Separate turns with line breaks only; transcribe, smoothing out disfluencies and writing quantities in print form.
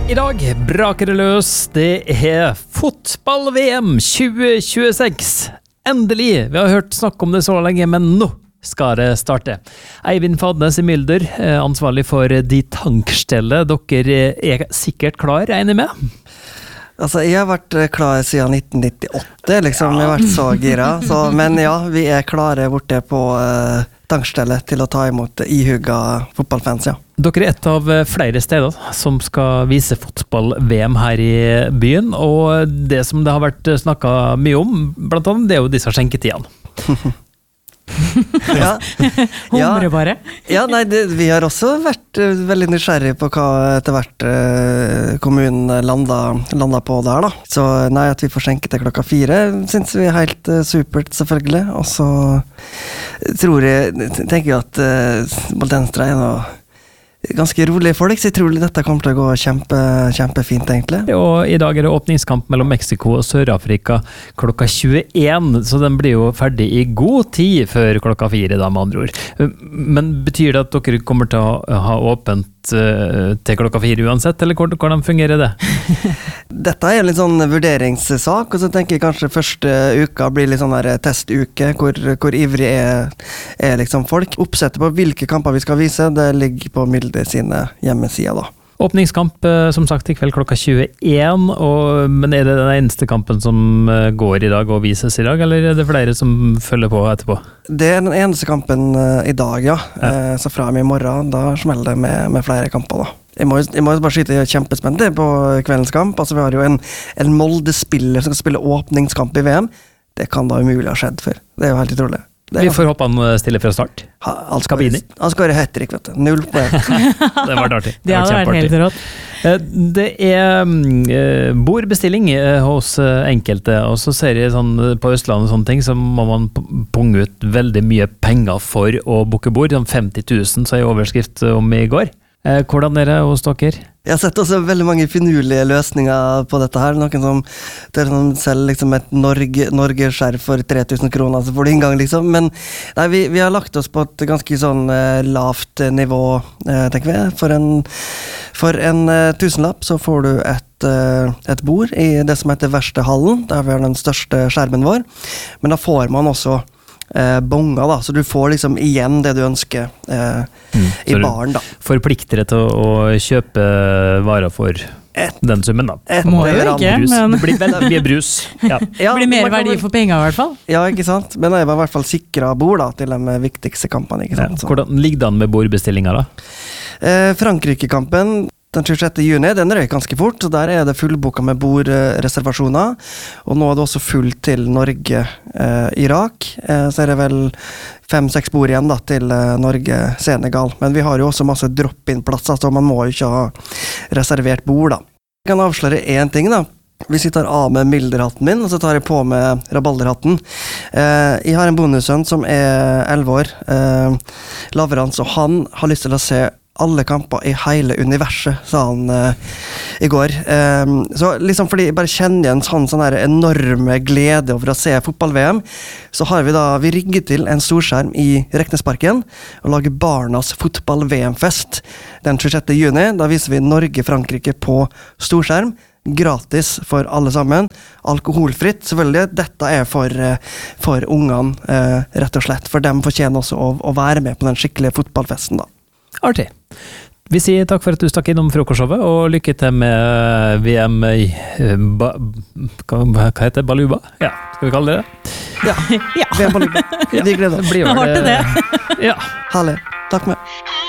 I dag braker det løs. Det fotball-VM 2026. Endelig! Vi har hørt snakk om det så lenge, men nå skal det starte. Eivind Fadnes I Mylder, ansvarlig for de tankstellet. Dere sikkert klar, regner jeg med?
Altså, jeg har vært klar siden 1998, liksom. Jeg har vært så gira. Men ja, vi klare borte på tankstellet til å ta imot ihugga fotballfans, ja.
Dere et av flere steder som skal vise fotball-VM her I byen, og det som det har vært snakket mye om, blant annet, det jo disse skjenketidene.
Ja.
Humre bare.
Ja, nei, vi har også vært veldig nysgjerrige på hva etter hvert kommunen landa på der, da. Så nei, at vi får skjenke til 4, synes vi helt supert, selvfølgelig. Og så tenker jeg at Boldenstra noe ganske rolige folk, så jeg tror dette kommer til å gå kjempefint, egentlig.
Og I dag det åpningskamp mellom Mexico og Sør-Afrika klokka 21, så den blir jo ferdig I god tid før klokka 4, da med andre ord. Men betyr det at dere kommer til å ha åpent til klokka 4 uansett, eller hvordan fungerer det?
Dette en litt sånn vurderingssak, og så tenker jeg kanskje første uka blir litt sånn der testuke, hvor ivrig liksom folk. Oppsettet på hvilke kamper vi skal vise, det ligger på Mylder sine hjemmesider da.
Åpningskamp, som sagt, I kveld klokka 21, men det den eneste kampen som går I dag og vises I dag, eller det flere som følger på etterpå?
Det den eneste kampen I dag, ja. Så fra I morgen, da smeller det med flere kamper da. Jeg må bare skyte, jeg kjempespent på kveldens kamp. Altså, vi har jo en Molde-spiller som skal spille åpningskamp I VM. Det kan da umulig ha skjedd før. Det jo helt utrolig.
Vi får håpe han stiller fra start.
Han skal være hat-trick, vet du. 0 poeng.
Det var artig.
Det hadde vært helt rått.
Det bordbestilling hos enkelte, og så ser jeg sånn, på Østlandet og sånne ting, så må man punge ut veldig mye penger for å booke bord. 50 000, så jeg overskrift om I går. Hvordan det hos dere?
Jeg har sett også veldig mange finurlige løsninger på dette her. Noen som selger liksom et Norge-skjerf for 3000 kroner, så får du inngang liksom. Men nei, vi har lagt oss på et ganske sånn lavt nivå, tenker vi. For en tusenlapp så får du et bord I det som heter Verkstedhallen, der vi har den største skjermen vår. Men da får man også bonga da, så du får liksom igjen det du ønsker I baren da.
Forplikter deg til å kjøpe varer for den summen da.
Må jo ikke, men
det blir mye brus. Ja.
Det blir mer verdi for penger I hvert fall.
Ja, ikke sant? Men det I hvert fall sikret bord da, til de viktigste kampene, ikke sant?
Ja. Hvordan ligger det an med bordbestillinger da?
Frankrike-kampen den 26. juni, den røyk ganske fort, så der det fullboka med bordreservasjoner, og nå det også fullt til Norge, Irak, så det vel 5-6 bord igjen da, til Norge, Senegal, men vi har jo også masse drop-in-plasser, så man må jo ikke ha reservert bord da. Jeg kan avsløre en ting da, hvis jeg tar av med Mylderhatten min, og så tar jeg på med Rabalderhatten. Jeg har en bonussønn som 11 år, Lavrans, og han har lyst til å se alle kamper I hele universet, sa han I går. Så liksom fordi jeg bare kjenner igjen sånn her enorme glede over å se fotball-VM, så har vi rigget til en storskjerm I Reknesparken og lager barnas fotball-VM-fest den 26. juni. Da viser vi Norge-Frankrike på storskjerm, gratis for alle sammen, alkoholfritt selvfølgelig, dette for ungene rett og slett, for dem fortjener også å være med på den skikkelige fotballfesten da.
Artig. Vi sier takk for at du stakk innom frokostshowet, og lykke til med VM I hva heter det? Baluba? Ja, skal vi kalle det det?
Ja. VM Baluba. Vi gleder oss.
Det blir vel
det.
Ja.
Herlig. Takk med.